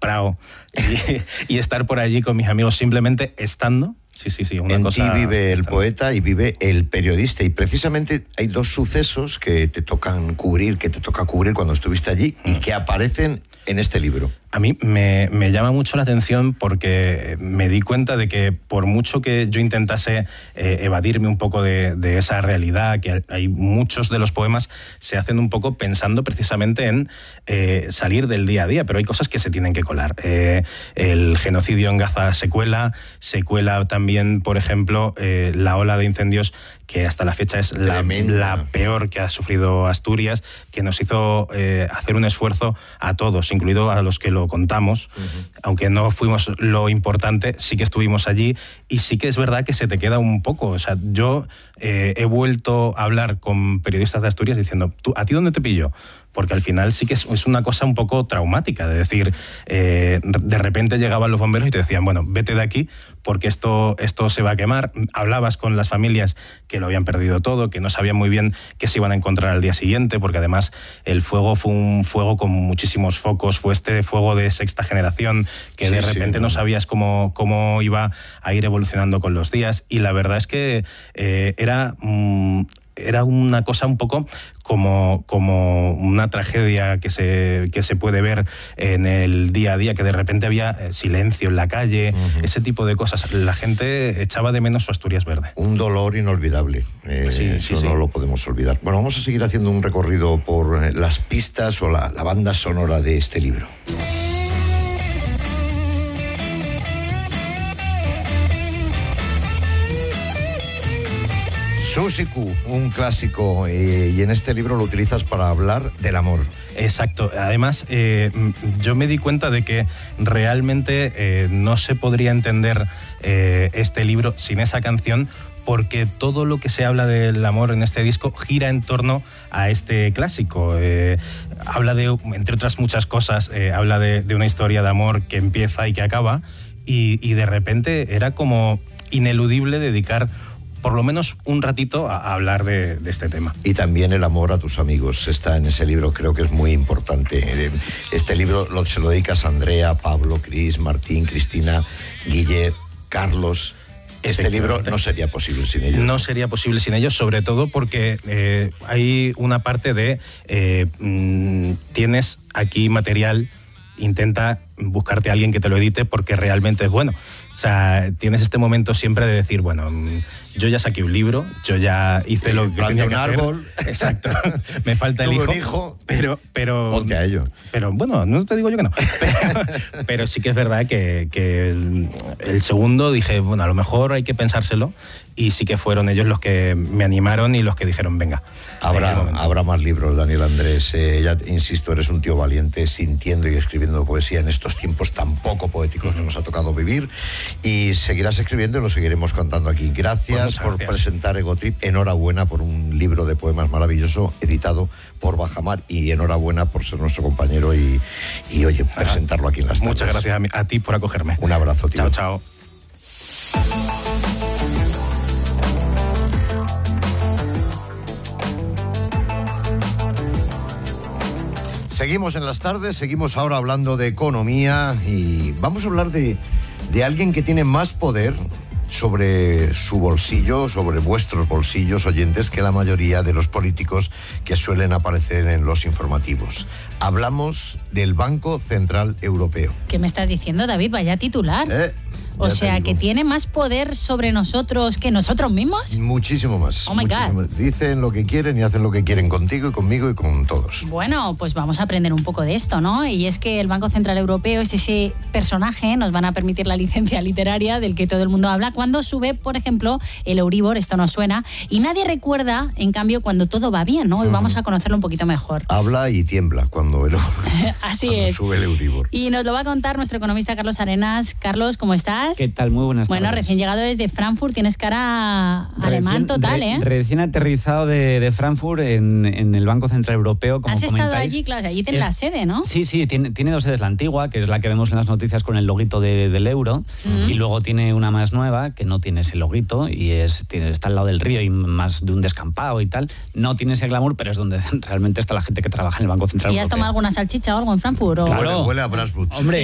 Prado y estar por allí con mis amigos simplemente estando. Sí, una cosa. En ti vive el bastante. poeta y vive el periodista, y precisamente hay dos sucesos que te toca cubrir cuando estuviste allí y que aparecen en este libro. A mí me llama mucho la atención porque me di cuenta de que por mucho que yo intentase evadirme un poco de esa realidad, que hay muchos de los poemas se hacen un poco pensando precisamente en salir del día a día, pero hay cosas que se tienen que colar. El genocidio en Gaza se cuela también, por ejemplo, la ola de incendios que hasta la fecha es la peor que ha sufrido Asturias, que nos hizo hacer un esfuerzo a todos, incluido a los que lo contamos. Aunque no fuimos lo importante, sí que estuvimos allí, y sí que es verdad que se te queda un poco. O sea, yo he vuelto a hablar con periodistas de Asturias diciendo, ¿a ti dónde te pillo? Porque al final sí que es una cosa un poco traumática, de decir, de repente llegaban los bomberos y te decían, bueno, vete de aquí porque esto se va a quemar. Hablabas con las familias que lo habían perdido todo, que no sabían muy bien qué se iban a encontrar al día siguiente, porque además el fuego fue un fuego con muchísimos focos, fue este fuego de sexta generación que de repente no sabías cómo iba a ir evolucionando con los días, y la verdad es que era una cosa un poco como una tragedia que se puede ver en el día a día, que de repente había silencio en la calle, ese tipo de cosas. La gente echaba de menos su Asturias verde. Un dolor inolvidable. Eso no lo podemos olvidar. Bueno, vamos a seguir haciendo un recorrido por las pistas o la banda sonora de este libro. Susi Q, un clásico, y en este libro lo utilizas para hablar del amor. Exacto. Además, yo me di cuenta de que realmente no se podría entender este libro sin esa canción, porque todo lo que se habla del amor en este disco gira en torno a este clásico. Habla de, entre otras muchas cosas, habla de una historia de amor que empieza y que acaba, y de repente era como ineludible dedicar por lo menos un ratito a hablar de este tema. Y también el amor a tus amigos está en ese libro, creo que es muy importante. Este libro se lo dedicas a Andrea, Pablo, Cris, Martín, Cristina, Guille, Carlos. Este libro no sería posible sin ellos. No sería posible sin ellos, sobre todo porque hay una parte de tienes aquí material, intenta buscarte a alguien que te lo edite porque realmente es bueno. O sea, tienes este momento siempre de decir, bueno, yo ya saqué un libro, yo ya hice lo que tenía que hacer. Árbol. Exacto. Me falta el hijo. Pero ponte a ello. Pero bueno, no te digo yo que no. Pero sí que es verdad que el segundo dije, bueno, a lo mejor hay que pensárselo, y sí que fueron ellos los que me animaron y los que dijeron, venga. Habrá más libros, Daniel Andrés. Ya insisto, eres un tío valiente, sintiendo y escribiendo poesía en estos tiempos tan poco poéticos que nos ha tocado vivir, y seguirás escribiendo y lo seguiremos contando aquí. Gracias por presentar Egotrip. Enhorabuena por un libro de poemas maravilloso editado por Bajamar, y enhorabuena por ser nuestro compañero y oye, presentarlo aquí en las tardes. Muchas gracias a ti por acogerme. Un abrazo, tío. Chao, chao. Seguimos en las tardes, seguimos ahora hablando de economía, y vamos a hablar de alguien que tiene más poder sobre su bolsillo, sobre vuestros bolsillos, oyentes, que la mayoría de los políticos que suelen aparecer en los informativos. Hablamos del Banco Central Europeo. ¿Qué me estás diciendo, David? Vaya titular. O sea, que tiene más poder sobre nosotros que nosotros mismos. Muchísimo más. Oh my God. Dicen lo que quieren y hacen lo que quieren contigo y conmigo y con todos. Bueno, pues vamos a aprender un poco de esto, ¿no? Y es que el Banco Central Europeo es ese personaje, nos van a permitir la licencia literaria del que todo el mundo habla cuando sube, por ejemplo, el Euribor, esto nos suena, y nadie recuerda, en cambio, cuando todo va bien, ¿no? Hoy vamos a conocerlo un poquito mejor. Habla y tiembla cuando Así es. Sube el Euribor. Y nos lo va a contar nuestro economista Carlos Arenas. Carlos, ¿cómo estás? ¿Qué tal? Muy buenas tardes. Bueno, recién llegado desde Frankfurt, tienes cara alemán total, ¿eh? Recién aterrizado de Frankfurt en el Banco Central Europeo, como comentáis. ¿Has estado allí? Claro, allí tienes la sede, ¿no? Sí, tiene dos sedes. La antigua, que es la que vemos en las noticias con el loguito del euro, y luego tiene una más nueva, que no tiene ese loguito, y está al lado del río y más de un descampado y tal. No tiene ese glamour, pero es donde realmente está la gente que trabaja en el Banco Central Europeo. ¿Y has tomado alguna salchicha o algo en Frankfurt? Claro. Huele a Brasbut. Hombre,